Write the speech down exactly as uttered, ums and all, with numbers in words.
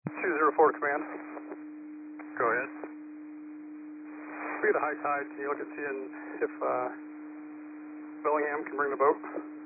two zero four command. Go ahead. We get a high tide. Can you look at seeing if uh, Bellingham can bring the boat?